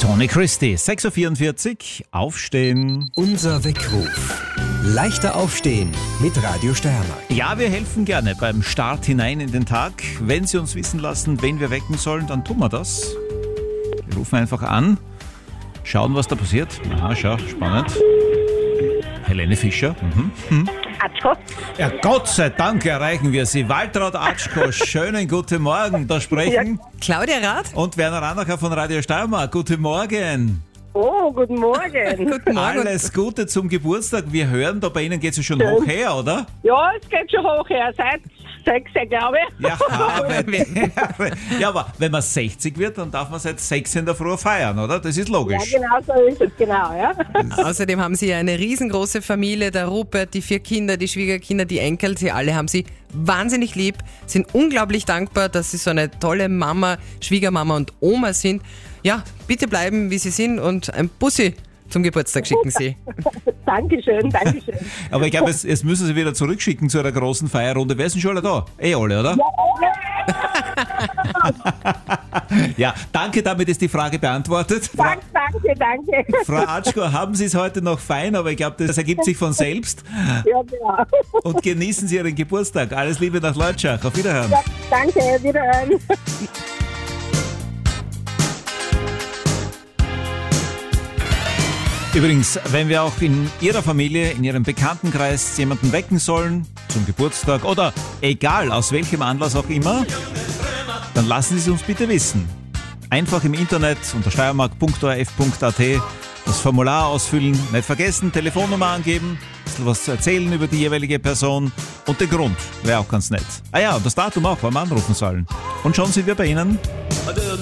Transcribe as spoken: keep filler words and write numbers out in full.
Tony Christie, sechs Uhr vierundvierzig, aufstehen. Unser Weckruf. Leichter aufstehen mit Radio Steiermark. Ja, wir helfen gerne beim Start hinein in den Tag. Wenn Sie uns wissen lassen, wen wir wecken sollen, dann tun wir das. Wir rufen einfach an, schauen, was da passiert. Aha, schau, spannend. Helene Fischer. Mhm. Mhm. Atschko. Ja, Gott sei Dank erreichen wir Sie. Waltraud Atschko, schönen guten Morgen. Da sprechen Claudia Rath. und Werner Ranacher von Radio Steiermark. Guten Morgen. Oh, guten Morgen. Guten Morgen. Alles Gute zum Geburtstag. Wir hören, da bei Ihnen geht es schon hoch her, oder? Ja, es geht schon hoch her, seit sechs, glaube ich. Ja, aber, ja, aber wenn man sechzig wird, dann darf man seit sechs in der Früh feiern, oder? Das ist Ja, logisch. genau so ist es, genau, ja. Außerdem haben Sie eine riesengroße Familie, der Rupert, die vier Kinder, die Schwiegerkinder, die Enkel, Sie alle haben Sie wahnsinnig lieb, sind unglaublich dankbar, dass Sie so eine tolle Mama, Schwiegermama und Oma sind. Ja, bitte bleiben, wie Sie sind und ein Bussi zum Geburtstag schicken Sie. Dankeschön, Dankeschön. Aber ich glaube, jetzt, jetzt müssen Sie wieder zurückschicken zu einer großen Feierrunde. Wer sind schon alle da? Eh alle, oder? Ja, danke, damit ist die Frage beantwortet. Frau, Dank, danke, danke. Frau Atschko, haben Sie es heute noch fein, aber ich glaube, das ergibt sich von selbst. Ja, genau. Und genießen Sie Ihren Geburtstag. Alles Liebe nach Leutschach. Auf Wiederhören. Ja, danke, wiederhören. Übrigens, wenn wir auch in Ihrer Familie, in Ihrem Bekanntenkreis jemanden wecken sollen, zum Geburtstag oder egal aus welchem Anlass auch immer, dann lassen Sie es uns bitte wissen. Einfach im Internet unter steiermark punkt o r f punkt a t das Formular ausfüllen, nicht vergessen, Telefonnummer angeben, ein bisschen was zu erzählen über die jeweilige Person und den Grund wäre auch ganz nett. Ah ja, und das Datum auch, wann wir anrufen sollen. Und schon sind wir bei Ihnen.